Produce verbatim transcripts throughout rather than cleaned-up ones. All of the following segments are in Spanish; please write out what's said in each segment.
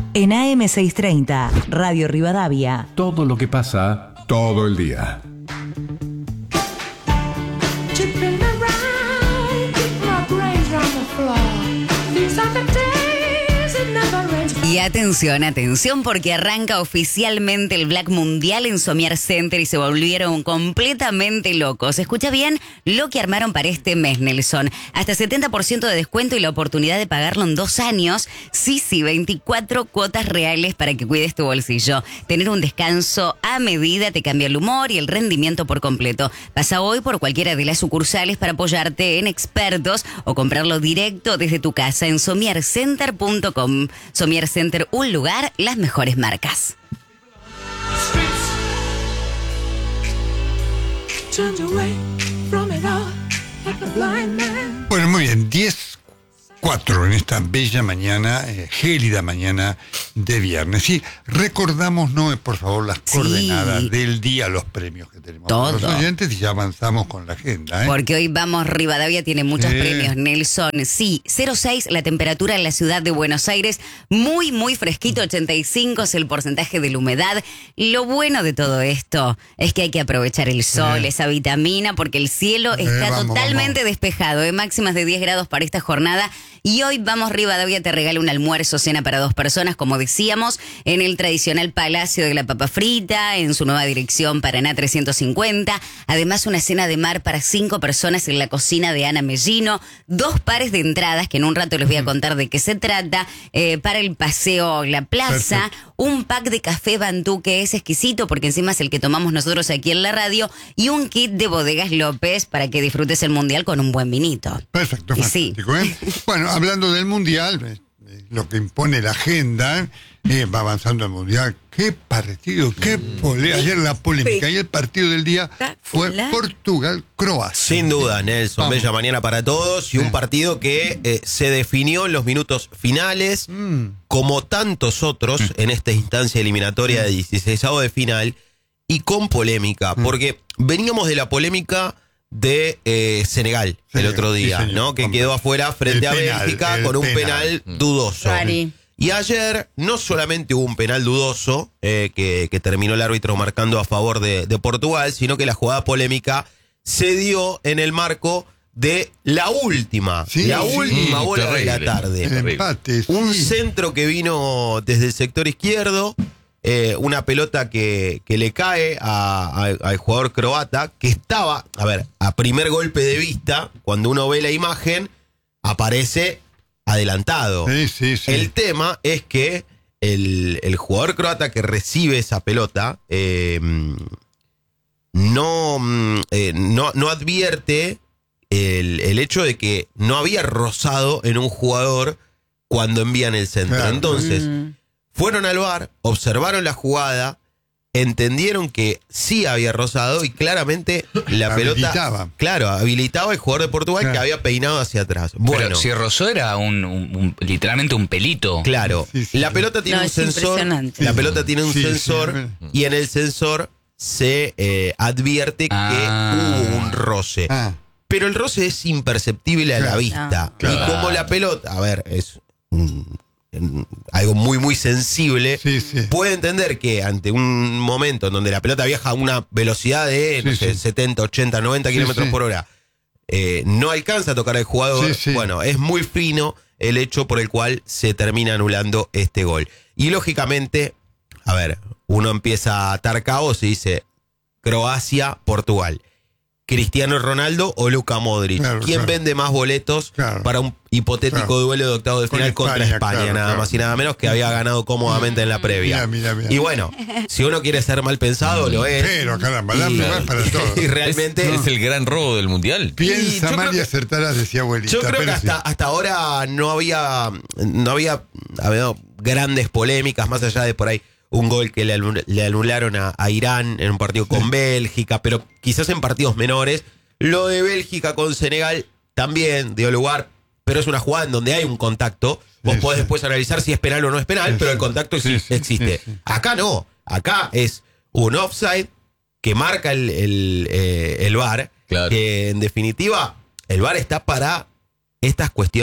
En A M seiscientos treinta, Radio Rivadavia. Todo lo que pasa todo el día. Y atención, atención, porque arranca oficialmente el Black Mundial en Somier Center y se volvieron completamente locos. Escucha bien lo que armaron para este mes, Nelson. Hasta setenta por ciento de descuento y la oportunidad de pagarlo en dos años. Sí, sí, veinticuatro cuotas reales para que cuides tu bolsillo. Tener un descanso a medida te cambia el humor y el rendimiento por completo. Pasa hoy por cualquiera de las sucursales para apoyarte en expertos o comprarlo directo desde tu casa en somier center punto com. Somier Center, un lugar, las mejores marcas. Bueno, muy bien, diez cuatro en esta bella mañana, eh, gélida mañana de viernes. Y recordamos, no, por favor, las Sí. coordenadas del día, los premios que tenemos Todo. para los oyentes, y ya avanzamos con la agenda, ¿eh? Porque hoy vamos, Rivadavia tiene muchos Sí. premios, Nelson. Sí, cero coma seis la temperatura en la ciudad de Buenos Aires, muy, muy fresquito, ochenta y cinco es el porcentaje de la humedad. Lo bueno de todo esto es que hay que aprovechar el sol, Sí. esa vitamina, porque el cielo Sí, está vamos, totalmente vamos. despejado, ¿eh? Máximas de diez grados para esta jornada. Y hoy Vamos Rivadavia te regala un almuerzo, cena para dos personas, como decíamos, en el tradicional Palacio de la Papa Frita, en su nueva dirección Paraná trescientos cincuenta. Además, una cena de mar para cinco personas en la cocina de Ana Mellino. Dos pares de entradas, que en un rato les voy a contar de qué se trata, eh, para el paseo La Plaza. Perfecto. Un pack de café Bantú que es exquisito, porque encima es el que tomamos nosotros aquí en la radio. Y un kit de Bodegas López para que disfrutes el Mundial con un buen vinito. Perfecto, Y sí. fantástico, ¿eh? Bueno, hablando del Mundial, eh, eh, lo que impone la agenda, eh, va avanzando el Mundial. Qué partido, qué polea. Ayer la polémica y el partido del día fue Espectacular. Portugal-Croacia. Sin duda, Nelson, Vamos. bella mañana para todos y Sí. un partido que eh, se definió en los minutos finales, Mm. como tantos otros en esta instancia eliminatoria de dieciseisavo de final, y con polémica, Mm. porque veníamos de la polémica de eh, Senegal el Senegal, otro sí, día, señor. ¿no? Que Vamos. quedó afuera frente El a penal, Bélgica el con un penal. penal dudoso. Rari. Y ayer no solamente hubo un penal dudoso eh, que, que terminó el árbitro marcando a favor de, de Portugal, sino que la jugada polémica se dio en el marco de la última, Sí, la sí. última Mm, bola de terrible. la tarde. El empate. Un sí. centro que vino desde el sector izquierdo, eh, una pelota que, que le cae a- a- al jugador croata, que estaba, a ver, a primer golpe de vista, cuando uno ve la imagen, aparece adelantado. Sí, sí, sí. El tema es que el, el jugador croata que recibe esa pelota eh, no, mm, eh, no, no advierte el, el hecho de que no había rozado en un jugador cuando envían el centro. Claro. Entonces, Mm. fueron al V A R, observaron la jugada, entendieron que sí había rozado y claramente la pelota, Habilitaba. claro, habilitaba al jugador de Portugal Claro. que había peinado hacia atrás. Bueno, Pero si rozó era un, un- un- literalmente un pelito. claro, Sí, sí. la pelota tiene No, un es sensor, impresionante. la pelota tiene un Sí, sí, sensor sí. y en el sensor se eh, advierte Ah. que hubo un roce. Ah, Pero el roce es imperceptible a la Claro. vista. Claro. Y como la pelota, a ver, es mm, mm, algo muy, muy sensible, sí, sí. puede entender que ante un momento en donde la pelota viaja a una velocidad de no Sí, sé, sí. setenta, ochenta, noventa Sí, kilómetros sí. por hora, eh, no alcanza a tocar al jugador. Sí, sí. Bueno, es muy fino el hecho por el cual se termina anulando este gol. Y lógicamente, a ver, uno empieza a atar cabos y dice Croacia, Portugal. Cristiano Ronaldo o Luka Modric. Claro, ¿Quién claro. vende más boletos Claro. para un hipotético Claro. duelo de octavo de Con final contra España, España? claro, nada claro. más y nada menos, que había ganado cómodamente en la previa. Mira, mira, mira. Y bueno, si uno quiere ser mal pensado, lo es. Pero, caramba, dar Y- lugar para todo. Y realmente. Es, es el gran robo del mundial. Piensa Y yo mal creo y que- acertarás, decía abuelita. Yo creo que pero sí. hasta, hasta ahora no había, no había habido grandes polémicas, más allá de por ahí un gol que le, anul- le anularon a, a Irán en un partido con Bélgica, pero quizás en partidos menores. Lo de Bélgica con Senegal también dio lugar, pero es una jugada en donde hay un contacto. Vos Sí, podés sí. después analizar si es penal o no es penal, Sí, pero sí. el contacto Sí, exi- sí, existe. sí, sí. Acá no, acá es un offside que marca el, el, eh, el V A R, Claro. que en definitiva el V A R está para estas cuestiones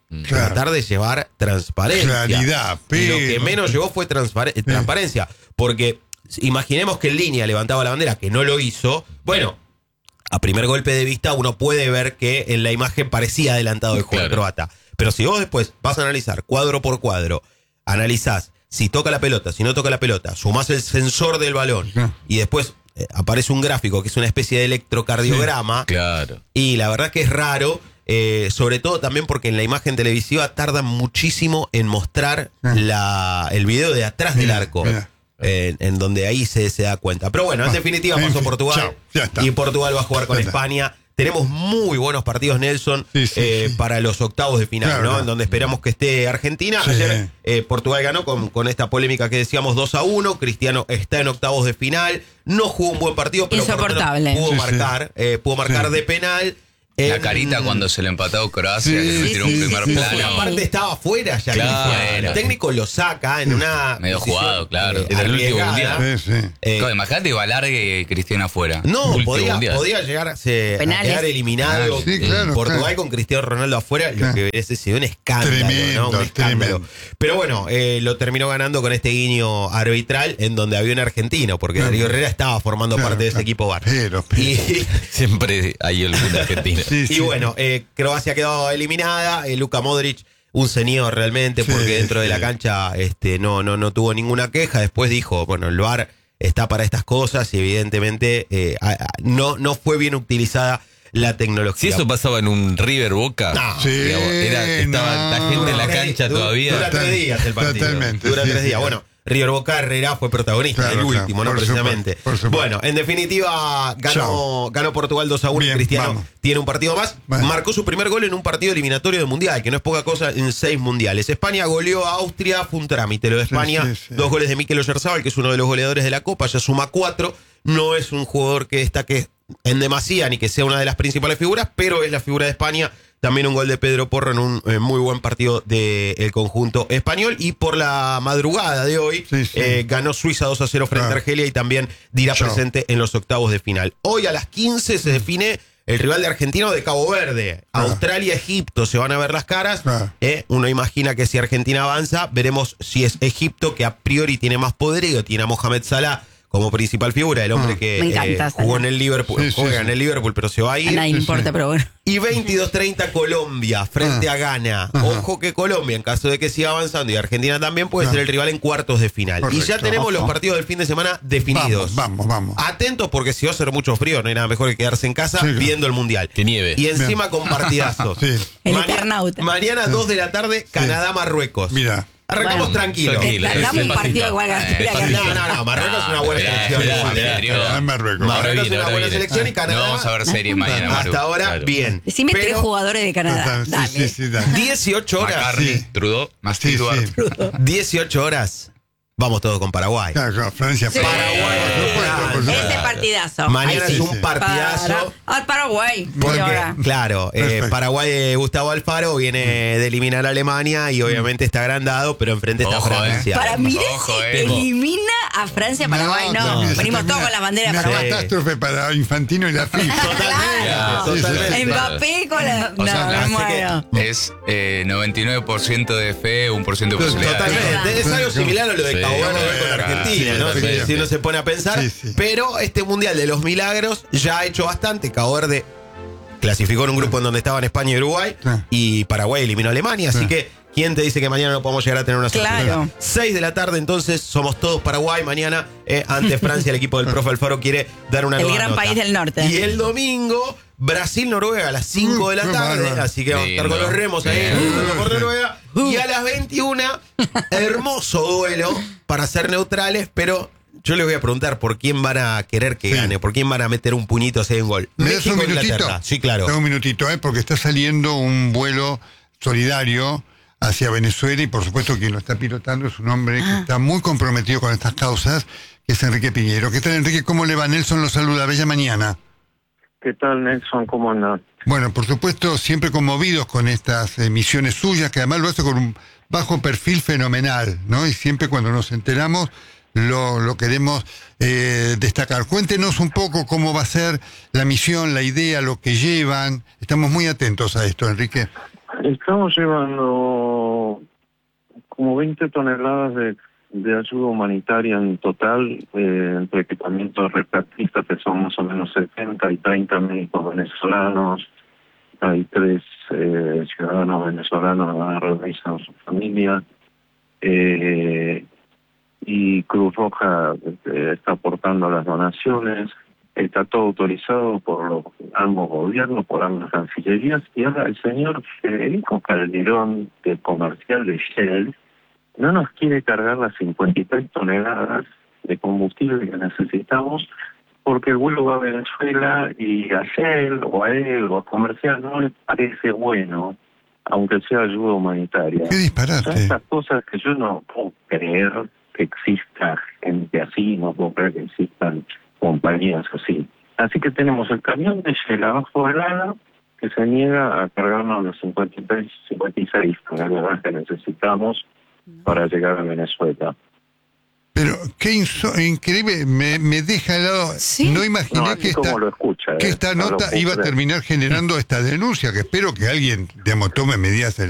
Claro. tratar de llevar transparencia. Claridad, Y pero... lo que menos llevó fue transpare- transparencia. Porque imaginemos que en línea levantaba la bandera, que no lo hizo. Bueno, a primer golpe de vista uno puede ver que en la imagen parecía adelantado el juego Claro. croata. Pero si vos después vas a analizar cuadro por cuadro, analizás si toca la pelota, si no toca la pelota, sumás el sensor del balón Sí. y después eh, aparece un gráfico que es una especie de electrocardiograma. Claro. Y la verdad que es raro, eh, sobre todo también porque en la imagen televisiva tardan muchísimo en mostrar Ah. la, el video de atrás del Mira, arco, mira. eh, en donde ahí se, se da cuenta. Pero bueno, en Ah, definitiva en pasó fin, Portugal chao, ya está. y Portugal va a jugar con Ya está. España. Tenemos muy buenos partidos, Nelson, Sí, sí, eh, sí. para los octavos de final, Claro, ¿no? claro. En donde esperamos que esté Argentina. Sí. Ayer eh, Portugal ganó con, con esta polémica que decíamos dos a uno. Cristiano está en octavos de final. No jugó un buen partido, pero por lo menos Insoportable. pudo Sí, sí. marcar, eh, pudo marcar Sí. de penal. La En- carita cuando se le empató a Croacia, Sí, que se tiró sí, un primer sí, plano. Y aparte estaba afuera ya. Claro. Cristiano. El técnico lo saca en una. Medio decisión, jugado, claro. eh, En el último arriesgada. mundial. Sí, sí. Eh, Claro, imagínate que va largue Cristiano afuera. No, Último podía, mundial. podía llegarse a Penales. quedar eliminado. Ah, sí, claro, Portugal claro. con Cristiano Ronaldo afuera, lo Claro. que hubiese sido un escándalo, Tremendo, ¿no? Un escándalo. tremendo. Pero bueno, eh, lo terminó ganando con este guiño arbitral en donde había un argentino, porque Claro. Darío Herrera estaba formando Claro, parte de ese claro. equipo bar. Pero, pero. Y, Siempre hay algún argentino. Sí, y sí. bueno, eh, Croacia quedó eliminada, eh, Luka Modric, un señor realmente, Sí, porque dentro de sí. la cancha este, no, no, no tuvo ninguna queja. Después dijo, bueno, el V A R está para estas cosas y evidentemente eh, a- a- no, no fue bien utilizada la Si tecnología. eso pasaba en un River Boca, No. Sí, digamos, era, estaba no. la gente en la Dura cancha tres- todavía. Dura tres días el partido. Totalmente, Dura sí, tres sí. días. Bueno, River Boca Herrera fue protagonista, Claro, el claro, último, ¿no? por Precisamente. supuesto, por supuesto. Bueno, en definitiva, ganó, Chao. ganó Portugal dos a uno y Bien, Cristiano vamos. tiene un partido más. Bueno. Marcó su primer gol en un partido eliminatorio de mundial, que no es poca cosa en seis mundiales. España goleó a Austria, fue un trámite. Lo de España, sí, sí. dos goles de Mikel Oyarzabal, que es uno de los goleadores de la Copa, ya suma cuatro. No es un jugador que destaque en demasía ni que sea una de las principales figuras, pero es la figura de España. También un gol de Pedro Porro en un eh, muy buen partido del conjunto español. Y por la madrugada de hoy Sí, sí. eh, ganó Suiza dos a cero frente Ah. a Argelia y también dirá Chao. presente en los octavos de final. Hoy a las quince se define el rival de Argentina o de Cabo Verde. Ah. Australia, Egipto, se van a ver las caras. Ah. Eh, uno imagina que si Argentina avanza, veremos si es Egipto, que a priori tiene más poderío, tiene a Mohamed Salah como principal figura, el hombre Ah. que Me encanta eh, jugó Salah. en el Liverpool, Sí, sí, juega sí. en el Liverpool, pero se va a A ir. nadie le importa, pero bueno. Y veintidós treinta Colombia frente Ah. a Ghana. Ajá. Ojo que Colombia, en caso de que siga avanzando, y Argentina también puede Ah. ser el rival en cuartos de final. Y ya Correcto. tenemos los Ojo. partidos del fin de semana definidos. Vamos, vamos, vamos. Atentos porque si va a hacer mucho frío, no hay nada mejor que quedarse en casa Sí, claro. viendo el mundial. Que nieve. Y encima con partidazos. Sí. El Maña- Eternauta. Mañana dos de la tarde, Canadá-Marruecos. Mira. Arrancamos Bueno, tranquilos. tranquilo. Dame un Sí, partido igual que Eh, Argentina. No, no, no. Marruecos es una buena Esperá, selección. esperá, igual. esperá. Ah, Marruecos. Marruecos Ahora es viene, una ahora buena viene. selección y Canadá. No vamos a ver series mañana, Maru. Hasta ahora, Claro. bien. Decime tres Pero jugadores de Canadá. Total, sí, Dale. sí, sí, dale. dieciocho horas. McCartney, Sí. Trudeau, Sí, Masti Duarte. sí. dieciocho horas. Vamos todos con Paraguay. Claro, claro, Francia, Sí. Paraguay, por supuesto, por supuesto. Ese partidazo. Mañana Ahí es sí. un partidazo. Para- Al Paraguay. ¿Por Y qué? ahora. Claro, eh, Perfecto. Paraguay de Gustavo Alfaro viene de eliminar a Alemania y obviamente está agrandado, pero enfrente está Ojo, Francia. Para mí, Ojo, si eh. elimina a Francia, Paraguay no. también, Venimos también. todos con la bandera de Una Paraguay. catástrofe para Infantino y la FIFA. Totalmente, Claro. totalmente. Mbappé con la. O No, sea, me así muero. Es eh, noventa y nueve por ciento de fe, un por ciento de posibilidad. Totalmente. Es algo similar a lo de Sí. Cabo Verde con Sí, Argentina, ¿no? sí, Si- sí. si uno se pone a pensar. Sí, sí. Pero este Mundial de los Milagros ya ha hecho bastante. Cabo Verde clasificó en un grupo en donde estaban España y Uruguay. Sí. Y Paraguay eliminó a Alemania. Así Sí. que, ¿quién te dice que mañana no podemos llegar a tener una sorpresa? Claro. seis de la tarde, entonces, somos todos Paraguay. Mañana, eh, ante Francia, el equipo del profe Alfaro quiere dar una El nueva gran nota. país del norte. Y el domingo, Brasil-Noruega a las cinco de la Mm, qué tarde. bárbaro. Así que vamos a estar con Lindo. los remos ahí Bien. en por Noruega. Y a las veintiuna, hermoso duelo para ser neutrales, pero yo les voy a preguntar por quién van a querer que Sí. gane, por quién van a meter un puñito ese en gol. ¿Me das un minutito? México-Inglaterra. Sí, claro. Tengo un minutito, ¿eh? Porque está saliendo un vuelo solidario hacia Venezuela y por supuesto quien lo está pilotando es un hombre que está muy comprometido con estas causas, que es Enrique Piñero. ¿Qué tal, Enrique? ¿Cómo le va? Nelson lo saluda. Bella mañana. ¿Qué tal, Nelson? ¿Cómo andan? Bueno, por supuesto, siempre conmovidos con estas eh, misiones suyas, que además lo hace con un bajo perfil fenomenal, ¿no? Y siempre cuando nos enteramos lo, lo queremos eh, destacar. Cuéntenos un poco cómo va a ser la misión, la idea, lo que llevan. Estamos muy atentos a esto, Enrique. Estamos llevando como veinte toneladas de, de ayuda humanitaria en total, eh, entre equipamientos rescatistas, que son más o menos setenta y treinta médicos venezolanos. Hay tres eh, ciudadanos venezolanos que van a reunirse con su familia. Eh, y Cruz Roja eh, está aportando las donaciones. Está todo autorizado por los, ambos gobiernos, por ambas cancillerías. Y ahora el señor Federico Calderón, del comercial de Shell, no nos quiere cargar las cincuenta y tres toneladas de combustible que necesitamos, porque el vuelo va a Venezuela y a Shell o a él o a comercial no le parece bueno, aunque sea ayuda humanitaria. ¡Qué disparate! Son estas cosas que yo no puedo creer que exista gente así, no puedo creer que existan compañías así. Así que tenemos el camión de Shell abajo del ala que se niega a cargarnos los cincuenta y tres, cincuenta y seis toneladas que necesitamos para llegar a Venezuela. Pero qué inso- increíble, me, me deja al lado. Sí. No imaginé No, así que esta, como lo escucha, que eh, esta no lo nota puedo iba a creer. terminar generando esta denuncia, que espero que alguien, digamos, tome medidas